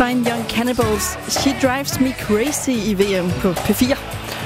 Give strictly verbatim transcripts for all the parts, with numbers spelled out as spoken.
Fine Young Cannibals, She Drives Me Crazy i V M på P fire.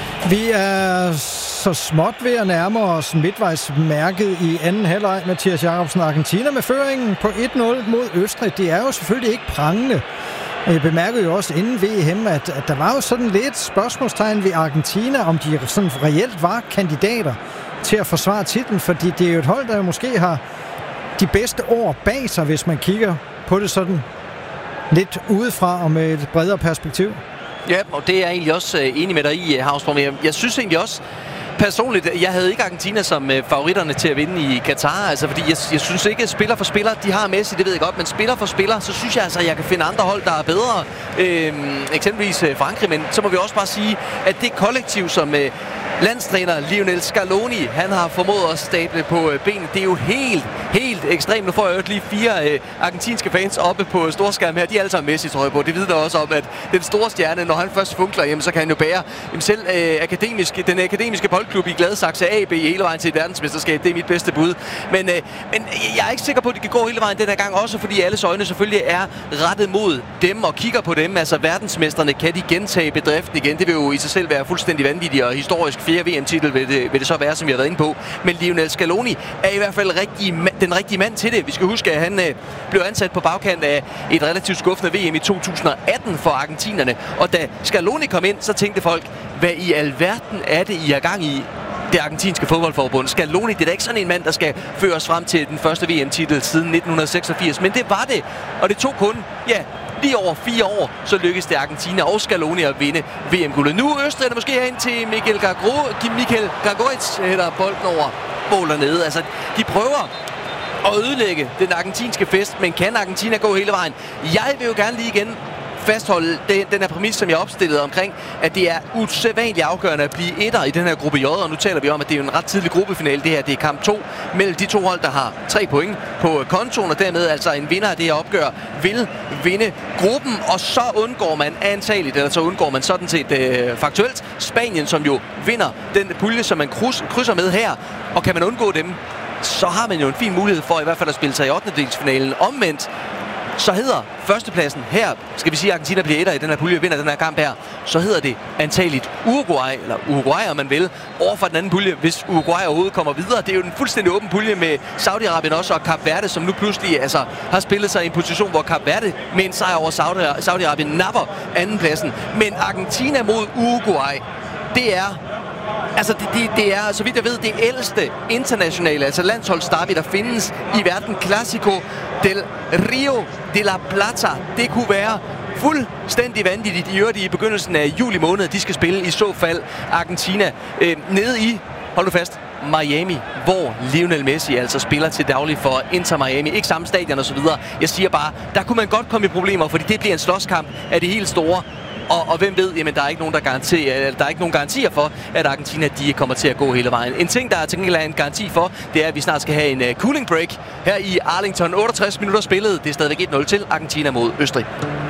Vi er så småt ved at nærme os midtvejsmærket i anden halvleg. Mathias Jacobsen, Argentina med føringen på et nul mod Østrig. Det er jo selvfølgelig ikke prangende. Jeg bemærkede jo også inden V M, at, at der var jo sådan lidt spørgsmålstegn ved Argentina, om de sådan reelt var kandidater til at forsvare titlen, fordi det er jo et hold, der måske har de bedste år bag sig, hvis man kigger på det sådan lidt udefra og med et bredere perspektiv. Ja, og det er jeg egentlig også øh, enig med dig i, Havsborg. Jeg, jeg synes egentlig også personligt, jeg havde ikke Argentina som øh, favoritterne til at vinde i Katar, altså fordi jeg, jeg synes ikke, at spiller for spiller, de har Messi, det ved jeg godt, men spiller for spiller, så synes jeg altså, at jeg kan finde andre hold, der er bedre. Øh, eksempelvis øh, Frankrig, men så må vi også bare sige, at det kollektiv, som øh, landstræner Lionel Scaloni, han har formået at stable på øh, benet, det er jo helt, helt ekstremt. Nu får jeg jo lige fire øh, argentinske fans oppe på storskærm her, de er alle sammen Messi, tror jeg på. Det vidner også om, at den store stjerne, når han først funkler, jamen, så kan han jo bære jamen, selv øh, akademisk, den akademiske boldklub i Gladsaxe A B hele vejen til et verdensmesterskab. Det er mit bedste bud. Men, øh, men jeg er ikke sikker på, at det kan gå hele vejen den her gang, også fordi alles øjne selvfølgelig er rettet mod dem og kigger på dem. Altså verdensmesterne, kan de gentage bedriften igen? Det vil jo i sig selv være fuldstændig vanvittigt, og historisk fjerde V M-titel vil det, vil det så være, som vi har været inde på. Men Lionel Scaloni er i hvert fald rigtig, den rigtige mand til det. Vi skal huske, at han øh, blev ansat på bagkant af et relativt skuffende V M i to tusind atten for argentinerne. Og da Scaloni kom ind, så tænkte folk, hvad i alverden er det, I er gang i? Det argentinske fodboldforbund. Scaloni, det er da ikke sådan en mand, der skal føre os frem til den første V M-titel siden nitten seksogfirs. Men det var det. Og det tog kun, ja, lige over fire år, så lykkedes det Argentina og Scaloni at vinde V M-guldet. Nu Østrig er det måske hen til Michael Gagro, Michael Gagoritz, hætter bolden over mål dernede. Altså, de prøver at ødelægge den argentinske fest, men kan Argentina gå hele vejen? Jeg vil jo gerne lige igen fastholde den, den her præmis, som jeg opstillede omkring, at det er usædvanligt afgørende at blive etter i den her gruppe J, og nu taler vi om, at det er en ret tidlig gruppefinale. Det her, det er kamp to mellem de to hold, der har tre point på kontoen, og dermed altså en vinder af det her opgør vil vinde gruppen, og så undgår man antageligt, eller så undgår man sådan set øh, faktuelt Spanien, som jo vinder den pulje, som man kryds, krydser med her, og kan man undgå dem, så har man jo en fin mulighed for i hvert fald at spille sig i ottendedelsfinalen. Omvendt så hedder førstepladsen her, skal vi sige, at Argentina bliver etter i den her pulje, vinder den her kamp her, så hedder det antageligt Uruguay, eller Uruguay, om man vil, overfor den anden pulje, hvis Uruguay overhovedet kommer videre. Det er jo en fuldstændig åben pulje med Saudi-Arabien også, og Kap Verde, som nu pludselig altså, har spillet sig i en position, hvor Kap Verde med en sejr over Saudi-Arabien napper andenpladsen. Men Argentina mod Uruguay, det er Altså, det, det, det er, så vidt jeg ved, det ældste internationale, altså landsholdsderby, der findes i verden. Clásico del Rio de la Plata. Det kunne være fuldstændig vanvittigt i øvrigt i begyndelsen af juli måned. De skal spille i så fald Argentina øh, nede i, hold nu fast, Miami, hvor Lionel Messi altså spiller til daglig for Inter Miami. Ikke samme stadion og så videre. Jeg siger bare, der kunne man godt komme i problemer, fordi det bliver en slåskamp af det helt store. Og, og hvem ved, jamen der er ikke nogen, der garanterer, der er ikke nogen garantier for, at Argentina de kommer til at gå hele vejen. En ting, der er til gengæld en garanti for, det er, at vi snart skal have en uh, cooling break her i Arlington. otteogtres minutter spillet. Det er stadigvæk et nul til Argentina mod Østrig.